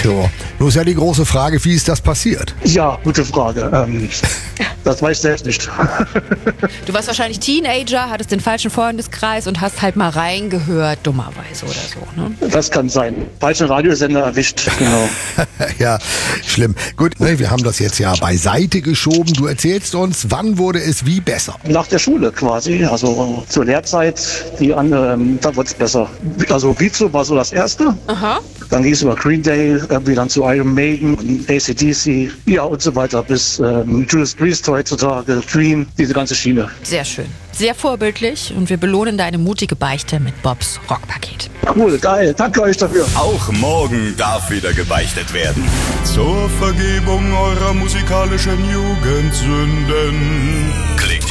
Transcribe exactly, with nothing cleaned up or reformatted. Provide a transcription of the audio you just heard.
Tja, nun ist ja die große Frage, wie ist das passiert? Ja, gute Frage. Ähm, das weiß ich selbst nicht. Du warst wahrscheinlich Teenager, hattest den falschen Freundeskreis und hast halt mal reingehört, dummerweise oder so, ne? Das kann sein. Falschen Radiosender erwischt, genau. Ja, schlimm. Gut, ne, wir haben das jetzt ja beiseite geschoben. Du erzählst uns, wann wurde es wie besser? Nach der Schule quasi, also zur Lehrzeit, die andere, ähm, da wurde es besser. Also Beatso war so das Erste. Aha. Dann ging es über Green Day, irgendwie dann zu Iron Maiden, und A C D C, ja und so weiter, bis ähm, Judas Priest heutzutage, Queen, diese ganze Schiene. Sehr schön. Sehr vorbildlich und wir belohnen deine mutige Beichte mit Bobs Rockpaket. Cool, geil, danke euch dafür. Auch morgen darf wieder gebeichtet werden. Zur Vergebung eurer musikalischen Jugendsünden. Klickt